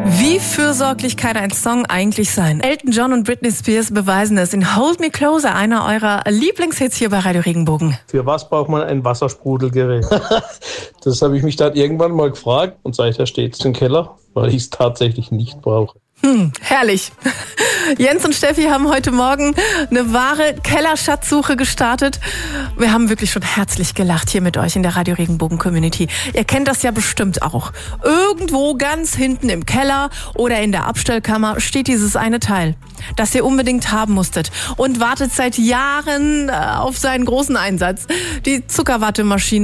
Wie fürsorglich kann ein Song eigentlich sein? Elton John und Britney Spears beweisen es in Hold Me Closer, einer eurer Lieblingshits hier bei Radio Regenbogen. Für was braucht man ein Wassersprudelgerät? Das habe ich mich dann irgendwann mal gefragt und seither steht es im Keller, weil ich es tatsächlich nicht brauche. Herrlich. Jens und Steffi haben heute Morgen eine wahre Kellerschatzsuche gestartet. Wir haben wirklich schon herzlich gelacht hier mit euch in der Radio Regenbogen Community. Ihr kennt das ja bestimmt auch. Irgendwo ganz hinten im Keller oder in der Abstellkammer steht dieses eine Teil, das ihr unbedingt haben musstet und wartet seit Jahren auf seinen großen Einsatz. Die Zuckerwattemaschine